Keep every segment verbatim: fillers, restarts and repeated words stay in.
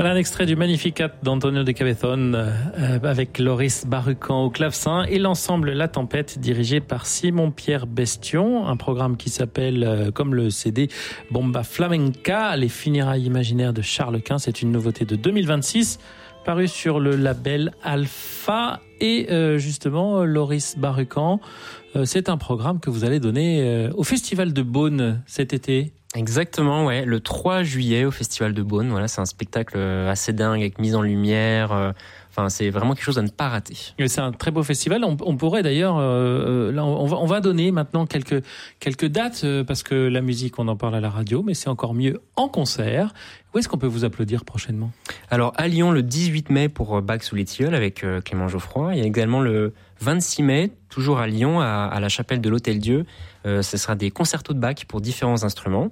Voilà un extrait du Magnificat d'Antonio de Cabezón euh, avec Loris Barucan au clavecin et l'ensemble La Tempête dirigé par Simon-Pierre Bestion. Un programme qui s'appelle, euh, comme le C D, Bomba Flamenca, les funérailles imaginaires de Charles Quint. C'est une nouveauté de deux mille vingt-six, paru sur le label Alpha. Et euh, justement, Loris Barucan, euh, c'est un programme que vous allez donner euh, au Festival de Beaune cet été. Exactement, ouais, le trois juillet au Festival de Beaune. Voilà, c'est un spectacle assez dingue avec mise en lumière. Euh, enfin, c'est vraiment quelque chose à ne pas rater. Et c'est un très beau festival. On, on pourrait d'ailleurs, euh, là, on va, on va donner maintenant quelques quelques dates euh, parce que la musique, on en parle à la radio, mais c'est encore mieux en concert. Où est-ce qu'on peut vous applaudir prochainement ? Alors à Lyon, le dix-huit mai pour Bach sous les tilleuls avec euh, Clément Geoffroy. Il y a également le vingt-six mai, toujours à Lyon, à, à la chapelle de l'Hôtel-Dieu. Euh, ce sera des concertos de Bach pour différents instruments.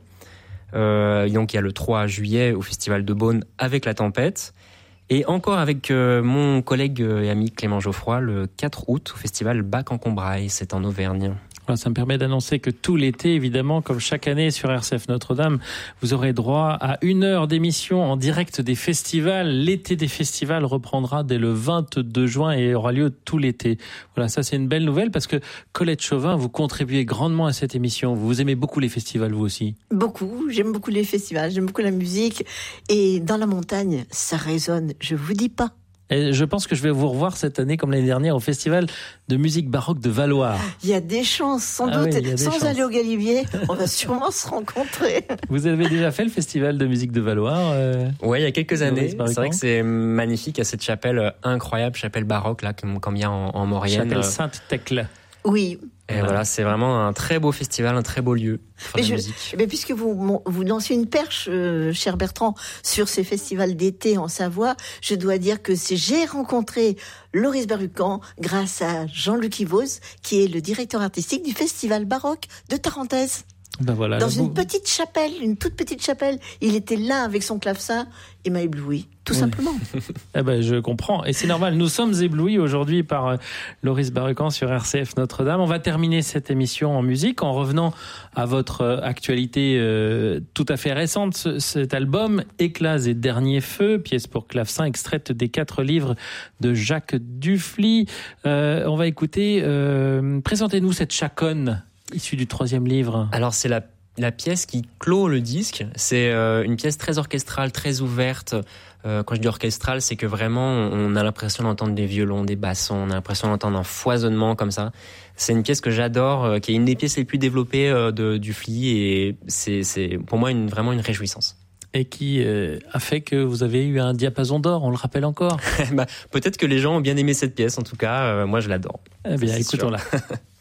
Euh, donc il y a le trois juillet au Festival de Beaune avec La Tempête. Et encore avec euh, mon collègue et ami Clément Geoffroy, le quatre août au Festival Bach en Combrailles, c'est en Auvergne. Voilà, ça me permet d'annoncer que tout l'été, évidemment, comme chaque année sur R C F Notre-Dame, vous aurez droit à une heure d'émission en direct des festivals. L'été des festivals reprendra dès le vingt-deux juin et aura lieu tout l'été. Voilà, ça c'est une belle nouvelle parce que Colette Chauvin, vous contribuez grandement à cette émission. Vous aimez beaucoup les festivals, vous aussi ? Beaucoup, j'aime beaucoup les festivals, j'aime beaucoup la musique. Et dans la montagne, ça résonne, je vous dis pas. Et je pense que je vais vous revoir cette année, comme l'année dernière, au Festival de musique baroque de Valloire. Il y a des chances, sans ah doute. Oui, sans chances. aller au Galibier, on va sûrement se rencontrer. Vous avez déjà fait le Festival de musique de Valloire euh, Ouais, il y a quelques années. C'est vrai que c'est magnifique, à cette chapelle incroyable, chapelle baroque, là, comme, comme il y a en, en Maurienne. Chapelle Sainte-Thècle. Oui. Et voilà. voilà, c'est vraiment un très beau festival, un très beau lieu pour mais la je, musique. Mais puisque vous, vous lancez une perche, euh, cher Bertrand, sur ces festivals d'été en Savoie, je dois dire que c'est, j'ai rencontré Loris Barucan grâce à Jean-Luc Yvoz, qui est le directeur artistique du Festival baroque de Tarentaise. Ben voilà, dans une petite chapelle, une toute petite chapelle. Il était là avec son clavecin, il m'a ébloui, tout oui. simplement. Eh ben, je comprends. Et c'est normal, nous sommes éblouis aujourd'hui par euh, Loris Barucan sur R C F Notre-Dame. On va terminer cette émission en musique en revenant à votre euh, actualité euh, tout à fait récente. C- cet album, Éclats et derniers feux, pièce pour clavecin extraite des quatre livres de Jacques Dufly. Euh, on va écouter, euh, présentez-nous cette chaconne issu du troisième livre. Alors c'est la, la pièce qui clôt le disque. C'est euh, une pièce très orchestrale, très ouverte. Euh, quand je dis orchestrale, c'est que vraiment on a l'impression d'entendre des violons, des bassons, on a l'impression d'entendre un foisonnement comme ça. C'est une pièce que j'adore, euh, qui est une des pièces les plus développées euh, de Dufly et c'est, c'est pour moi une, vraiment une réjouissance. Et qui euh, a fait que vous avez eu un diapason d'or, on le rappelle encore. bah, peut-être que les gens ont bien aimé cette pièce, en tout cas, euh, moi je l'adore. Eh bien, écoutons-la.